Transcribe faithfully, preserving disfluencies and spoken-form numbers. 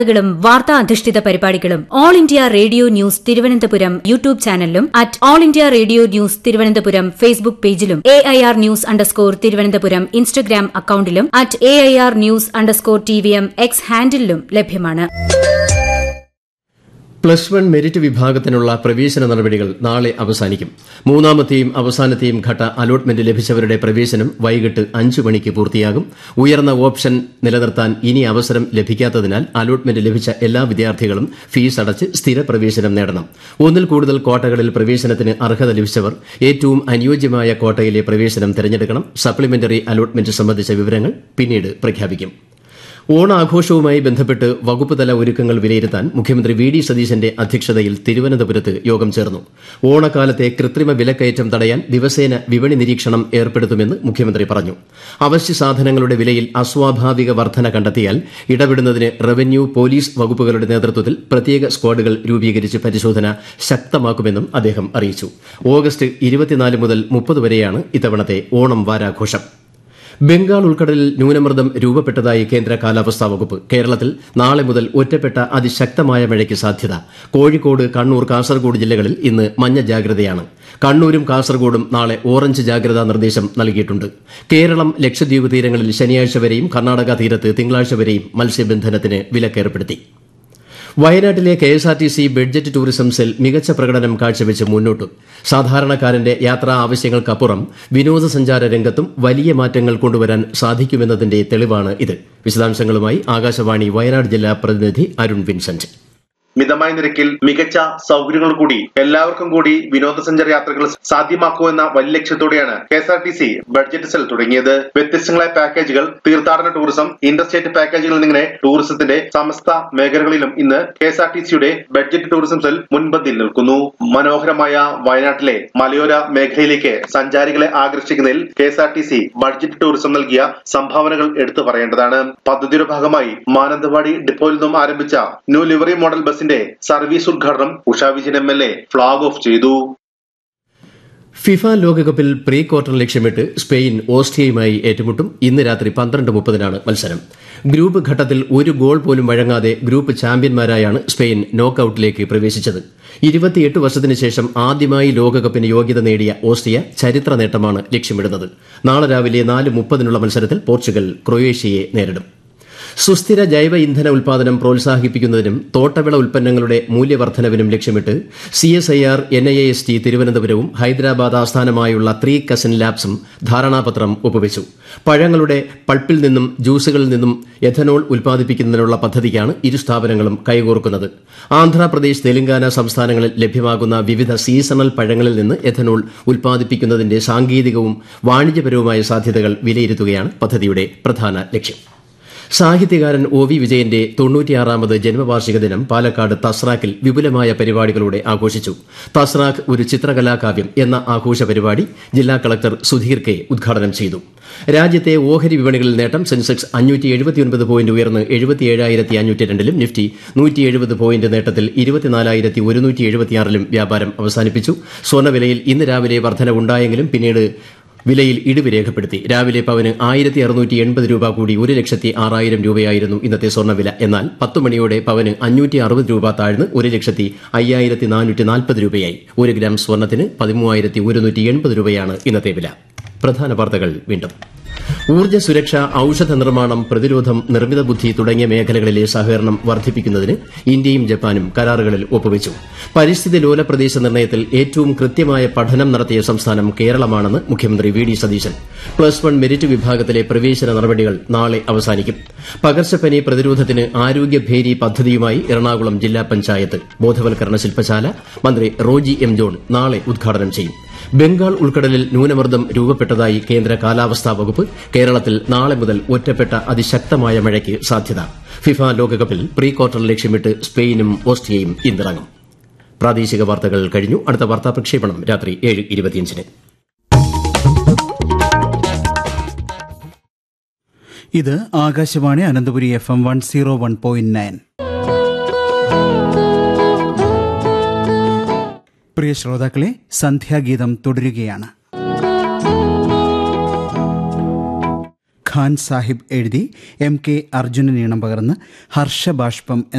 ും വാർത്താ അധിഷ്ഠിത പരിപാടികളും all India radio news Thiruvananthapuram YouTube ചാനലിലും at all India radio news Thiruvananthapuram Facebook പേജിലും A I R news underscore Thiruvananthapuram Instagram അക്കൌണ്ടിലും at A I R news underscore T V M X ഹാൻഡിലും ലഭ്യമാണ്. പ്ലസ് വൺ മെരിറ്റ് വിഭാഗത്തിനുള്ള പ്രവേശന നടപടികൾ നാളെ അവസാനിക്കും. മൂന്നാമത്തെയും അവസാനത്തെയും ഘട്ട അലോട്ട്മെന്റ് ലഭിച്ചവരുടെ പ്രവേശനം വൈകിട്ട് അഞ്ചു മണിക്ക് പൂർത്തിയാകും. ഉയർന്ന ഓപ്ഷൻ നിലനിർത്താൻ ഇനി അവസരം ലഭിക്കാത്തതിനാൽ അലോട്ട്മെന്റ് ലഭിച്ച എല്ലാ വിദ്യാർത്ഥികളും ഫീസ് അടച്ച് സ്ഥിര പ്രവേശനം നേടണം. ഒന്നിൽ കൂടുതൽ കോട്ടകളിൽ പ്രവേശനത്തിന് അർഹത ലഭിച്ചവർ ഏറ്റവും അനുയോജ്യമായ കോട്ടയിലെ പ്രവേശനം തിരഞ്ഞെടുക്കണം. സപ്ലിമെന്ററി അലോട്ട്മെന്റ് സംബന്ധിച്ച വിവരങ്ങൾ പിന്നീട് പ്രഖ്യാപിക്കും. ഓണാഘോഷവുമായി ബന്ധപ്പെട്ട് വകുപ്പുതല ഒരുക്കങ്ങൾ വിലയിരുത്താൻ മുഖ്യമന്ത്രി വി ഡി സതീശന്റെ അധ്യക്ഷതയിൽ തിരുവനന്തപുരത്ത് യോഗം ചേർന്നു. ഓണക്കാലത്തെ കൃത്രിമ വിലക്കയറ്റം തടയാൻ ദിവസേന വിപണി നിരീക്ഷണം ഏർപ്പെടുത്തുമെന്ന് മുഖ്യമന്ത്രി പറഞ്ഞു. അവശ്യ സാധനങ്ങളുടെ വിലയിൽ അസ്വാഭാവിക വർധന കണ്ടെത്തിയാൽ ഇടപെടുന്നതിന് റവന്യൂ, പോലീസ് വകുപ്പുകളുടെ നേതൃത്വത്തിൽ പ്രത്യേക സ്ക്വാഡുകൾ രൂപീകരിച്ച് പരിശോധന ശക്തമാക്കുമെന്നും അദ്ദേഹം അറിയിച്ചു. ഓഗസ്റ്റ് ഇരുപത്തിനാല് മുതൽ മുപ്പത് വരെയാണ് ഇത്തവണത്തെ ഓണം വാരാഘോഷം. ബംഗാൾ ഉൾക്കടലിൽ ന്യൂനമർദ്ദം രൂപപ്പെട്ടതായി കേന്ദ്ര കാലാവസ്ഥാ വകുപ്പ്. കേരളത്തിൽ നാളെ മുതൽ ഒറ്റപ്പെട്ട അതിശക്തമായ മഴയ്ക്ക് സാധ്യത. കോഴിക്കോട്, കണ്ണൂർ, കാസർഗോഡ് ജില്ലകളിൽ ഇന്ന് മഞ്ഞ ജാഗ്രതയാണ്. കണ്ണൂരും കാസർഗോഡും നാളെ ഓറഞ്ച് ജാഗ്രതാ നിർദ്ദേശം നൽകിയിട്ടുണ്ട്. കേരളം, ലക്ഷദ്വീപ് തീരങ്ങളിൽ ശനിയാഴ്ച വരെയും കർണാടക തീരത്ത് തിങ്കളാഴ്ച വരെയും മത്സ്യബന്ധനത്തിന് വിലക്കേർപ്പെടുത്തി. വയനാട്ടിലെ K S R T C budget tourism cell മികച്ച പ്രകടനം കാഴ്ചവെച്ച് മുന്നോട്ടു. സാധാരണക്കാരന്റെ യാത്രാ ആവശ്യങ്ങൾക്കപ്പുറം വിനോദസഞ്ചാര രംഗത്തും വലിയ മാറ്റങ്ങൾ കൊണ്ടുവരാൻ സാധിക്കുമെന്നതിന്റെ തെളിവാണ് ഇത്. വിശദാംശങ്ങളുമായി ആകാശവാണി വയനാട് ജില്ലാ പ്രതിനിധി അരുൺ വിൻസെന്റ്. മിതമായ നിരക്കിൽ മികച്ച സൗകര്യങ്ങൾ കൂടി എല്ലാവർക്കും കൂടി വിനോദസഞ്ചാര യാത്രകൾ സാധ്യമാക്കൂ എന്ന വലിയ ലക്ഷ്യത്തോടെയാണ് K S R T C budget cell തുടങ്ങിയത്. വ്യത്യസ്തങ്ങളായ പാക്കേജുകൾ, തീർത്ഥാടന ടൂറിസം, ഇന്റർസ്റ്റേറ്റ് പാക്കേജുകൾ എന്നിങ്ങനെ ടൂറിസത്തിന്റെ സമസ്ത മേഖലകളിലും ഇന്ന് കെ എസ് ആർ ടി സിയുടെ ബഡ്ജറ്റ് ടൂറിസം സെൽ മുൻപന്തിയിൽ നിൽക്കുന്നു. മനോഹരമായ വയനാട്ടിലെ മലയോര മേഖലയിലേക്ക് സഞ്ചാരികളെ ആകർഷിക്കുന്നതിൽ K S R T C budget tourism നൽകിയ സംഭാവനകൾ എടുത്തു പറയേണ്ടതാണ്. പദ്ധതിയുടെ ഭാഗമായി മാനന്തവാടി ഡിപ്പോയിൽ നിന്നും ആരംഭിച്ച new livery model bus service ഉദ്ഘാടനം Usha Vijayan M L A flag off ചെയ്തു. ഫിഫ ലോകകപ്പിൽ പ്രീ ക്വാർട്ടർ ലക്ഷ്യമിട്ട് സ്പെയിൻ ഓസ്ട്രിയയുമായി ഏറ്റുമുട്ടും. ഇന്ന് രാത്രി പന്ത്രണ്ട് മുപ്പതിനാണ് മത്സരം. ഗ്രൂപ്പ് ഘട്ടത്തിൽ ഒരു ഗോൾ പോലും വഴങ്ങാതെ ഗ്രൂപ്പ് ചാമ്പ്യന്മാരായാണ് സ്പെയിൻ നോക്കൌട്ടിലേക്ക് പ്രവേശിച്ചത്. ഇരുപത്തിയെട്ട് വർഷത്തിന് ശേഷം ആദ്യമായി ലോകകപ്പിന് യോഗ്യത നേടിയ ഓസ്ട്രിയ ചരിത്ര നേട്ടമാണ് ലക്ഷ്യമിടുന്നത്. നാളെ രാവിലെ നാല് മുപ്പതിനുള്ള മത്സരത്തിൽ പോർച്ചുഗൽ ക്രൊയേഷ്യയെ നേരിടും. സുസ്ഥിര ജൈവ ഇന്ധന ഉൽപാദനം പ്രോത്സാഹിപ്പിക്കുന്നതിനും തോട്ടവിള ഉൽപ്പന്നങ്ങളുടെ മൂല്യവർദ്ധനവിനും ലക്ഷ്യമിട്ട് C S I R, N I S T തിരുവനന്തപുരവും ഹൈദരാബാദ് ആസ്ഥാനമായുള്ള ത്രീ കസിൻ ലാബ്സും ധാരണാപത്രം ഒപ്പുവച്ചു. പഴങ്ങളുടെ പൾപ്പിൽ നിന്നും ജ്യൂസുകളിൽ നിന്നും എഥനോൾ ഉൽപ്പാദിപ്പിക്കുന്നതിനുള്ള പദ്ധതിക്കാണ് ഇരു സ്ഥാപനങ്ങളും കൈകോർക്കുന്നത്. ആന്ധ്രാപ്രദേശ്, തെലങ്കാന സംസ്ഥാനങ്ങളിൽ ലഭ്യമാകുന്ന വിവിധ സീസണൽ പഴങ്ങളിൽ നിന്ന് എഥനോൾ ഉൽപ്പാദിപ്പിക്കുന്നതിന്റെ സാങ്കേതികവും വാണിജ്യപരവുമായ സാധ്യതകൾ വിലയിരുത്തുകയാണ് പദ്ധതിയുടെ പ്രധാന ലക്ഷ്യം. സാഹിത്യകാരൻ ഒ വി വിജയന്റെ തൊണ്ണൂറ്റിയാറാമത് ജന്മവാർഷിക ദിനം പാലക്കാട് തസ്രാക്കിൽ വിപുലമായ പരിപാടികളോടെ ആഘോഷിച്ചു. തസ്രാക്ക് ഒരു ചിത്രകലാകാവ്യം എന്ന ആഘോഷ പരിപാടി ജില്ലാ കളക്ടർ സുധീർ കെ ഉദ്ഘാടനം ചെയ്തു. രാജ്യത്തെ ഓഹരി വിപണികളിൽ നേട്ടം. സെൻസെക്സ് അഞ്ഞൂറ്റി എഴുപത്തിയൊൻപത് പോയിന്റ് ഉയർന്ന് എഴുപത്തിയേഴായിരത്തി അഞ്ഞൂറ്റി രണ്ടിലും നിഫ്റ്റി നൂറ്റി എഴുപത് പോയിന്റ് നേട്ടത്തിൽ ഇരുപത്തിനാലായിരത്തി ഒരുന്നൂറ്റി എഴുപത്തിയാറിലും വ്യാപാരം അവസാനിപ്പിച്ചു. സ്വർണ്ണവിലയിൽ ഇന്ന് രാവിലെ വർധനവുണ്ടായെങ്കിലും പിന്നീട് വിലയിൽ ഇടിവ് രേഖപ്പെടുത്തി. രാവിലെ പവന് ആയിരത്തി അറുന്നൂറ്റി എൺപത് രൂപ കൂടി ഒരു ലക്ഷത്തി ആറായിരം രൂപയായിരുന്നു ഇന്നത്തെ സ്വർണ്ണവില. എന്നാൽ പത്ത് മണിയോടെ പവന് അഞ്ഞൂറ്റി അറുപത് രൂപ താഴ്ന്ന് ഒരു ലക്ഷത്തി അയ്യായിരത്തി നാനൂറ്റി നാൽപ്പത് രൂപയായി. ഒരു ഗ്രാം സ്വർണ്ണത്തിന് പതിമൂവായിരത്തി ഒരുന്നൂറ്റി എൺപത് രൂപയാണ് ഇന്നത്തെ വില. പ്രധാന വാർത്തകൾ വീണ്ടും. ഊർജ്ജ സുരക്ഷ, ഔഷധ നിർമ്മാണം, പ്രതിരോധം, നിർമ്മിത ബുദ്ധി തുടങ്ങിയ മേഖലകളിലെ സഹകരണം വർദ്ധിപ്പിക്കുന്നതിന് ഇന്ത്യയും ജപ്പാനും കരാറുകളിൽ ഒപ്പുവച്ചു. പരിസ്ഥിതി ലോല പ്രദേശ നിർണ്ണയത്തിൽ ഏറ്റവും കൃത്യമായ പഠനം നടത്തിയ സംസ്ഥാനം കേരളമാണെന്ന് മുഖ്യമന്ത്രി V D Satheesan. Plus one merit വിഭാഗത്തിലെ പ്രവേശന നടപടികൾ നാളെ അവസാനിക്കും. പകർച്ചപ്പനി പ്രതിരോധത്തിന് ആരോഗ്യഭേരി പദ്ധതിയുമായി എറണാകുളം ജില്ലാ പഞ്ചായത്ത് ബോധവൽക്കരണ ശില്പശാല മന്ത്രി റോജി എം ജോൺ നാളെ ഉദ്ഘാടനം ചെയ്യും. ബംഗാൾ ഉൾക്കടലിൽ ന്യൂനമർദ്ദം രൂപപ്പെട്ടതായി കേന്ദ്ര കാലാവസ്ഥാ വകുപ്പ്. കേരളത്തിൽ നാളെ മുതൽ ഒറ്റപ്പെട്ട അതിശക്തമായ മഴയ്ക്ക് സാധ്യത. ഫിഫ ലോകകപ്പിൽ പ്രീ ക്വാർട്ടർ ലക്ഷ്യമിട്ട് സ്പെയിനും ഓസ്ട്രിയയും ഇന്നിറങ്ങും. പ്രാദേശിക വാർത്തകൾ കഴിഞ്ഞു. അടുത്ത വാർത്താ പ്രക്ഷേപണം രാത്രി ഏഴ് ഇരുപത്തിയഞ്ചിന്. ഇത് Akashvani Ananthapuri F M one zero one point nine. പ്രിയ ശ്രോതാക്കളെ, സന്ധ്യാഗീതം തുടരുകയാണ്. ഖാൻ സാഹിബ് എഴുതി എം കെ അർജുനൻ ഈണം പകർന്ന് ഹർഷബാഷ്പം